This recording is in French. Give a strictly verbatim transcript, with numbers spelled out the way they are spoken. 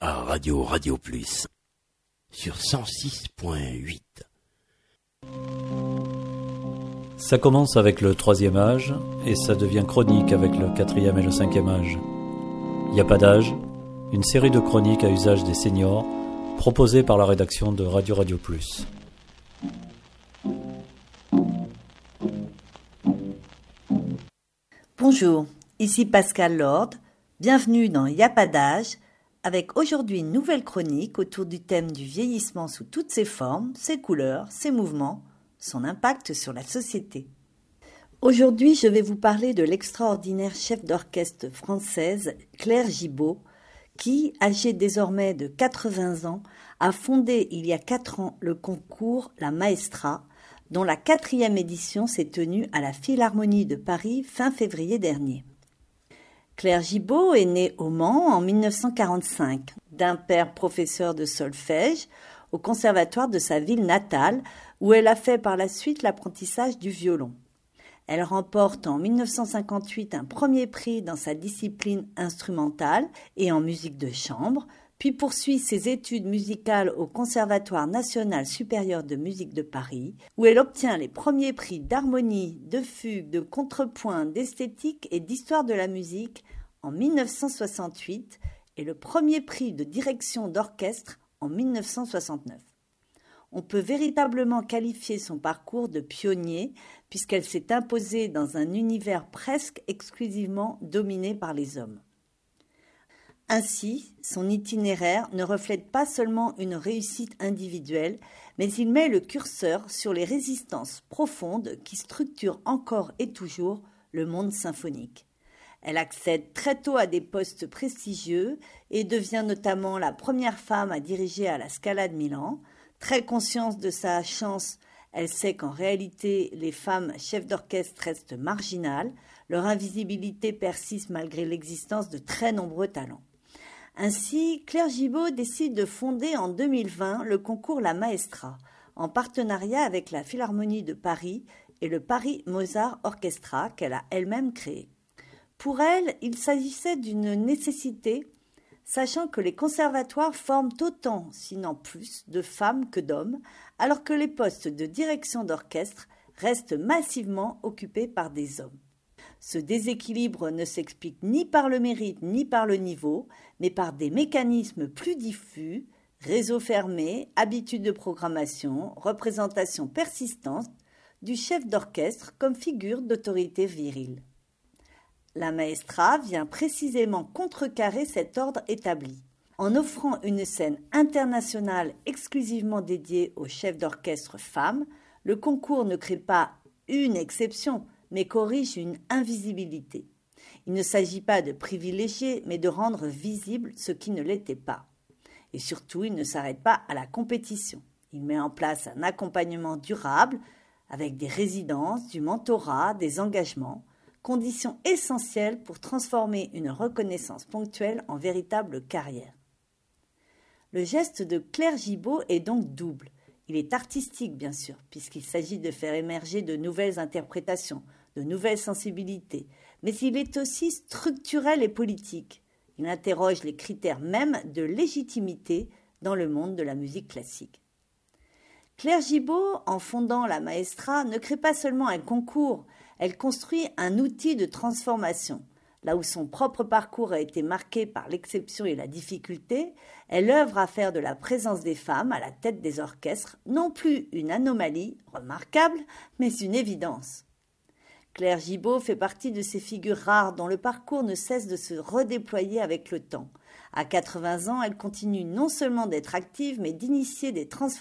à Radio Radio Plus sur cent six point huit. Ça commence avec le troisième âge et ça devient chronique avec le quatrième et le cinquième âge. Il n'y a pas d'âge, une série de chroniques à usage des seniors proposée par la rédaction de Radio Radio Plus. Bonjour, ici Pascal Lord, bienvenue dans Y a pas d'âge, avec aujourd'hui une nouvelle chronique autour du thème du vieillissement sous toutes ses formes, ses couleurs, ses mouvements, son impact sur la société. Aujourd'hui, je vais vous parler de l'extraordinaire chef d'orchestre française Claire Gibault, qui, âgée désormais de quatre-vingts ans, a fondé il y a quatre ans le concours La Maestra, dont la quatrième édition s'est tenue à la Philharmonie de Paris fin février dernier. Claire Gibault est née au Mans en mille neuf cent quarante-cinq, d'un père professeur de solfège au conservatoire de sa ville natale, où elle a fait par la suite l'apprentissage du violon. Elle remporte en mille neuf cent cinquante-huit un premier prix dans sa discipline instrumentale et en musique de chambre, puis poursuit ses études musicales au Conservatoire national supérieur de musique de Paris, où elle obtient les premiers prix d'harmonie, de fugue, de contrepoint, d'esthétique et d'histoire de la musique en mille neuf cent soixante-huit et le premier prix de direction d'orchestre en mille neuf cent soixante-neuf. On peut véritablement qualifier son parcours de pionnier puisqu'elle s'est imposée dans un univers presque exclusivement dominé par les hommes. Ainsi, son itinéraire ne reflète pas seulement une réussite individuelle, mais il met le curseur sur les résistances profondes qui structurent encore et toujours le monde symphonique. Elle accède très tôt à des postes prestigieux et devient notamment la première femme à diriger à la Scala de Milan. Très consciente de sa chance, elle sait qu'en réalité, les femmes chefs d'orchestre restent marginales. Leur invisibilité persiste malgré l'existence de très nombreux talents. Ainsi, Claire Gibault décide de fonder en deux mille vingt le concours La Maestra, en partenariat avec la Philharmonie de Paris et le Paris Mozart Orchestra qu'elle a elle-même créé. Pour elle, il s'agissait d'une nécessité, sachant que les conservatoires forment autant, sinon plus, de femmes que d'hommes, alors que les postes de direction d'orchestre restent massivement occupés par des hommes. Ce déséquilibre ne s'explique ni par le mérite ni par le niveau, mais par des mécanismes plus diffus, réseaux fermés, habitudes de programmation, représentation persistante du chef d'orchestre comme figure d'autorité virile. La Maestra vient précisément contrecarrer cet ordre établi. En offrant une scène internationale exclusivement dédiée aux chefs d'orchestre femmes, le concours ne crée pas une exception, mais corrige une invisibilité. Il ne s'agit pas de privilégier, mais de rendre visible ce qui ne l'était pas. Et surtout, il ne s'arrête pas à la compétition. Il met en place un accompagnement durable avec des résidences, du mentorat, des engagements, conditions essentielles pour transformer une reconnaissance ponctuelle en véritable carrière. Le geste de Claire Gibault est donc double. Il est artistique, bien sûr, puisqu'il s'agit de faire émerger de nouvelles interprétations, de nouvelles sensibilités, mais il est aussi structurel et politique. Il interroge les critères mêmes de légitimité dans le monde de la musique classique. Claire Gibault, en fondant la Maestra, ne crée pas seulement un concours, elle construit un outil de transformation. Là où son propre parcours a été marqué par l'exception et la difficulté, elle œuvre à faire de la présence des femmes à la tête des orchestres non plus une anomalie remarquable, mais une évidence. Claire Gibault fait partie de ces figures rares dont le parcours ne cesse de se redéployer avec le temps. À quatre-vingts ans, elle continue non seulement d'être active, mais d'initier des transformations